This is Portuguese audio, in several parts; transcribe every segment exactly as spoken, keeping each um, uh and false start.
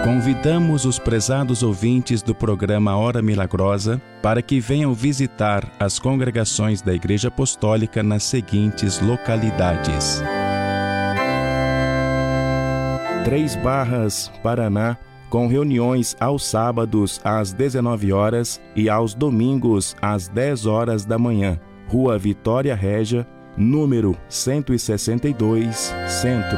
Convidamos os prezados ouvintes do programa Hora Milagrosa para que venham visitar as congregações da Igreja Apostólica nas seguintes localidades: Três Barras, Paraná, com reuniões aos sábados às dezenove horas e aos domingos às dez horas da manhã. Rua Vitória Régia, número cento e sessenta e dois, Centro.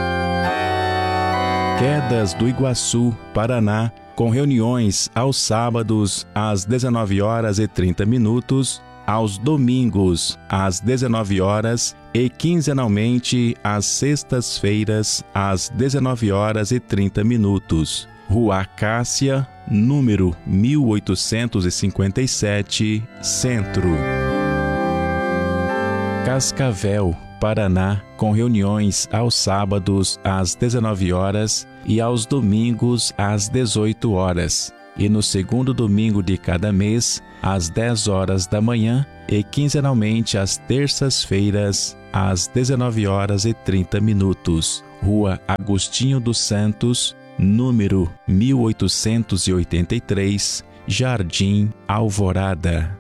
Quedas do Iguaçu, Paraná, com reuniões aos sábados às dezenove horas e trinta minutos, aos domingos às dezenove horas e quinzenalmente às sextas-feiras às dezenove horas e trinta minutos. Rua Acácia, número mil oitocentos e cinquenta e sete, Centro. Cascavel, Paraná, com reuniões aos sábados às dezenove horas e aos domingos às dezoito horas, e no segundo domingo de cada mês, às dez horas da manhã, e quinzenalmente às terças-feiras, às dezenove horas e trinta minutos. Rua Agostinho dos Santos, número mil oitocentos e oitenta e três, Jardim Alvorada.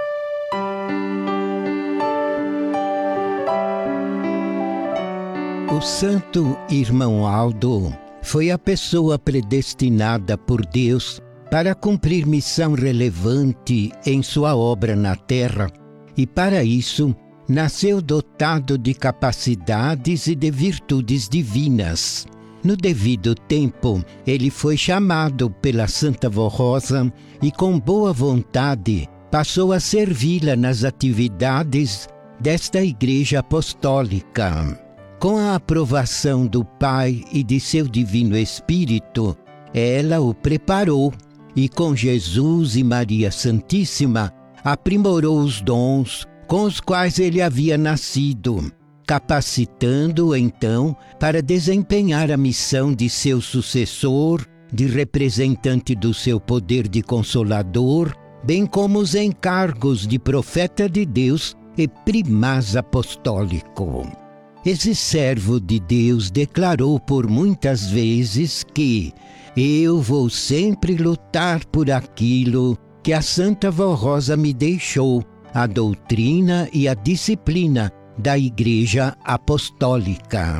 O santo irmão Aldo foi a pessoa predestinada por Deus para cumprir missão relevante em sua obra na Terra, e para isso nasceu dotado de capacidades e de virtudes divinas. No devido tempo, ele foi chamado pela Santa Vó Rosa e, com boa vontade, passou a servi-la nas atividades desta Igreja Apostólica. Com a aprovação do Pai e de seu Divino Espírito, ela o preparou e, com Jesus e Maria Santíssima, aprimorou os dons com os quais ele havia nascido, capacitando-o então para desempenhar a missão de seu sucessor, de representante do seu poder de consolador, bem como os encargos de profeta de Deus e primaz apostólico. Esse servo de Deus declarou por muitas vezes que eu vou sempre lutar por aquilo que a Santa Vó Rosa me deixou, a doutrina e a disciplina da Igreja Apostólica.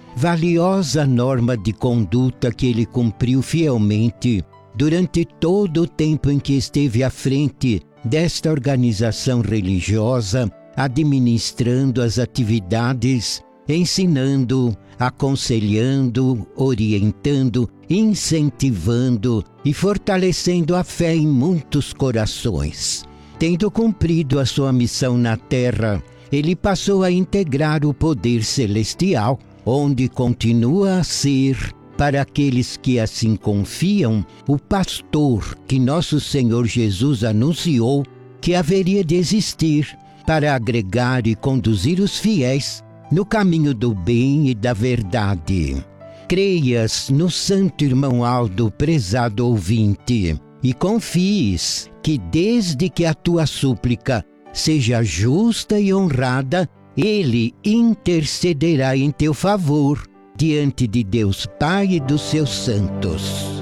Valiosa norma de conduta que ele cumpriu fielmente durante todo o tempo em que esteve à frente desta organização religiosa, administrando as atividades, ensinando, aconselhando, orientando, incentivando e fortalecendo a fé em muitos corações. Tendo cumprido a sua missão na Terra, ele passou a integrar o poder celestial, onde continua a ser, para aqueles que assim confiam, o pastor que nosso Senhor Jesus anunciou que haveria de existir para agregar e conduzir os fiéis no caminho do bem e da verdade. Creias no santo irmão Aldo, prezado ouvinte, e confies que desde que a tua súplica seja justa e honrada, ele intercederá em teu favor diante de Deus Pai e dos seus santos.